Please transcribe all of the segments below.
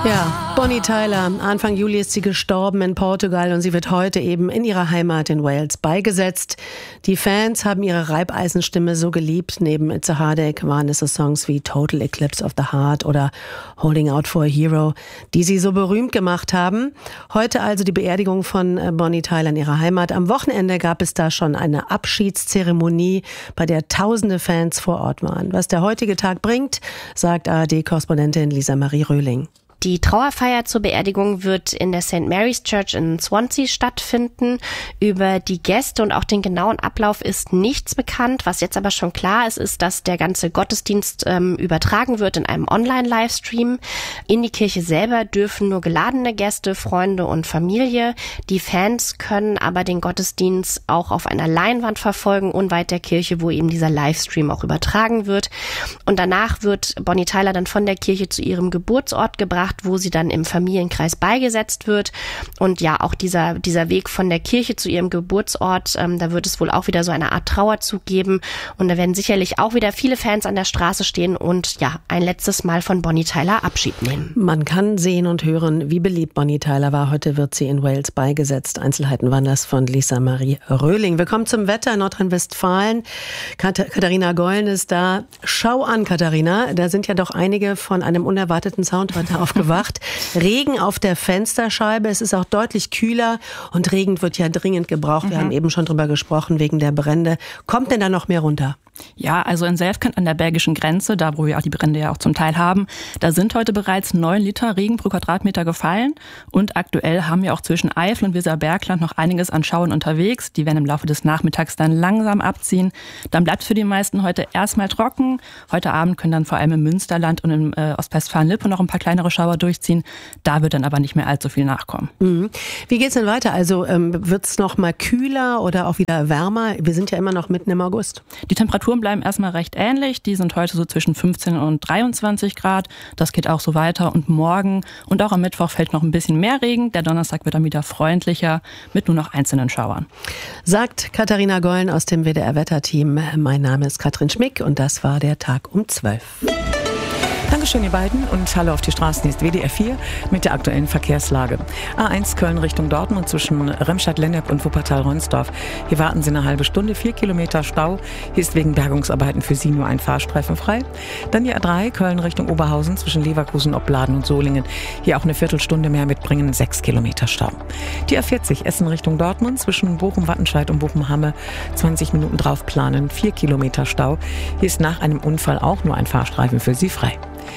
Ja, Bonnie Tyler. Anfang Juli ist sie gestorben in Portugal und sie wird heute eben in ihrer Heimat in Wales beigesetzt. Die Fans haben ihre Reibeisenstimme so geliebt. Neben It's a Heartache waren es so Songs wie Total Eclipse of the Heart oder Holding Out for a Hero, die sie so berühmt gemacht haben. Heute also die Beerdigung von Bonnie Tyler in ihrer Heimat. Am Wochenende gab es da schon eine Abschiedszeremonie, bei der tausende Fans vor Ort waren. Was der heutige Tag bringt, sagt ARD-Korrespondentin Lisa Marie Röhling. Die Trauerfeier zur Beerdigung wird in der St. Mary's Church in Swansea stattfinden. Über die Gäste und auch den genauen Ablauf ist nichts bekannt. Was jetzt aber schon klar ist, ist, dass der ganze Gottesdienst übertragen wird in einem Online-Livestream. In die Kirche selber dürfen nur geladene Gäste, Freunde und Familie. Die Fans können aber den Gottesdienst auch auf einer Leinwand verfolgen, unweit der Kirche, wo eben dieser Livestream auch übertragen wird. Und danach wird Bonnie Tyler dann von der Kirche zu ihrem Geburtsort gebracht, wo sie dann im Familienkreis beigesetzt wird. Und ja, auch dieser Weg von der Kirche zu ihrem Geburtsort, da wird es wohl auch wieder so eine Art Trauerzug geben. Und da werden sicherlich auch wieder viele Fans an der Straße stehen und ja, ein letztes Mal von Bonnie Tyler Abschied nehmen. Man kann sehen und hören, wie beliebt Bonnie Tyler war. Heute wird sie in Wales beigesetzt. Einzelheiten waren das von Lisa Marie Röhling. Wir kommen zum Wetter in Nordrhein-Westfalen. Katharina Gollen ist da. Schau an, Katharina, da sind ja doch einige von einem unerwarteten Soundwetter aufgewacht. Regen auf der Fensterscheibe, es ist auch deutlich kühler und Regen wird ja dringend gebraucht. Wir haben eben schon drüber gesprochen, wegen der Brände. Kommt denn da noch mehr runter? Ja, also in Selfkant an der belgischen Grenze, da wo wir auch die Brände ja auch zum Teil haben, da sind heute bereits 9 Liter Regen pro Quadratmeter gefallen und aktuell haben wir auch zwischen Eifel und Weserbergland noch einiges an Schauern unterwegs. Die werden im Laufe des Nachmittags dann langsam abziehen. Dann bleibt es für die meisten heute erstmal trocken. Heute Abend können dann vor allem im Münsterland und im Ostwestfalen-Lippe noch ein paar kleinere Schauer durchziehen. Da wird dann aber nicht mehr allzu viel nachkommen. Mhm. Wie geht's denn weiter? Also wird es noch mal kühler oder auch wieder wärmer? Wir sind ja immer noch mitten im August. Die Temperaturen bleiben erstmal recht ähnlich. Die sind heute so zwischen 15 und 23 Grad. Das geht auch so weiter. Und morgen und auch am Mittwoch fällt noch ein bisschen mehr Regen. Der Donnerstag wird dann wieder freundlicher mit nur noch einzelnen Schauern. Sagt Katharina Gollen aus dem WDR-Wetterteam. Mein Name ist Katrin Schmick und das war der Tag um 12. Dankeschön, ihr beiden, und hallo auf die Straßen. Hier ist WDR 4 mit der aktuellen Verkehrslage. A1 Köln Richtung Dortmund zwischen Remscheid-Lennep und Wuppertal-Ronsdorf. Hier warten Sie eine halbe Stunde, 4 Kilometer Stau. Hier ist wegen Bergungsarbeiten für Sie nur ein Fahrstreifen frei. Dann die A3 Köln Richtung Oberhausen zwischen Leverkusen, Opladen und Solingen. Hier auch eine Viertelstunde mehr mitbringen, 6 Kilometer Stau. Die A40 Essen Richtung Dortmund zwischen Bochum-Wattenscheid und Bochum-Hamme. 20 Minuten drauf planen, 4 Kilometer Stau. Hier ist nach einem Unfall auch nur ein Fahrstreifen für Sie frei.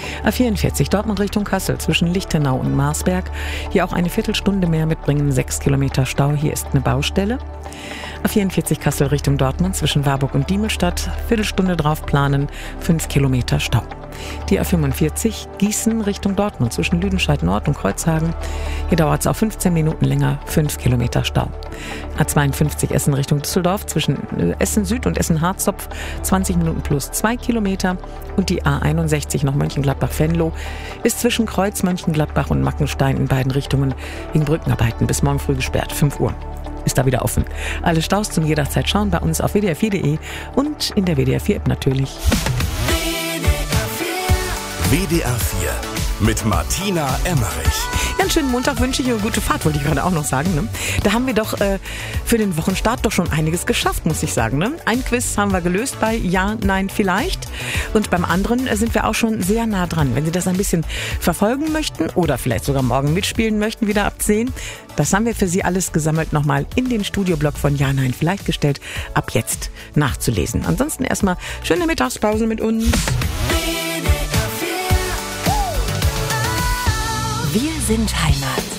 A44 Dortmund Richtung Kassel zwischen Lichtenau und Marsberg. Hier auch eine Viertelstunde mehr mitbringen, 6 Kilometer Stau. Hier ist eine Baustelle. A44 Kassel Richtung Dortmund zwischen Warburg und Diemelstadt. Viertelstunde drauf planen, 5 Kilometer Stau. Die A45 Gießen Richtung Dortmund zwischen Lüdenscheid Nord und Kreuzhagen. Hier dauert es auch 15 Minuten länger, 5 Kilometer Stau. A52 Essen Richtung Düsseldorf zwischen Essen Süd und Essen Harzopf 20 Minuten plus 2 Kilometer. Und die A61 nach Mönchengladbach-Venlo ist zwischen Kreuz Mönchengladbach und Mackenstein in beiden Richtungen wegen Brückenarbeiten bis morgen früh gesperrt, 5 Uhr. Ist da wieder offen. Alle Staus zum jederzeit schauen bei uns auf wdr4.de und in der WDR 4 App natürlich. WDR 4 mit Martina Emmerich. Ja, einen schönen Montag wünsche ich und gute Fahrt, wollte ich gerade auch noch sagen. Ne? Da haben wir doch für den Wochenstart doch schon einiges geschafft, muss ich sagen. Ne? Ein Quiz haben wir gelöst bei Ja, Nein, Vielleicht. Und beim anderen sind wir auch schon sehr nah dran. Wenn Sie das ein bisschen verfolgen möchten oder vielleicht sogar morgen mitspielen möchten, wieder ab 10, das haben wir für Sie alles gesammelt nochmal in den Studioblock von Ja, Nein, Vielleicht gestellt. Ab jetzt nachzulesen. Ansonsten erstmal schöne Mittagspause mit uns. Wir sind Heimat.